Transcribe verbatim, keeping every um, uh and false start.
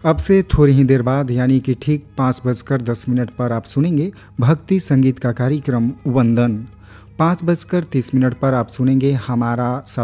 अब से थोड़ी ही देर बाद यानी कि ठीक पाँच बजकर दस मिनट पर आप सुनेंगे भक्ति संगीत का कार्यक्रम वंदन। पाँच बजकर तीस मिनट पर आप सुनेंगे हमारा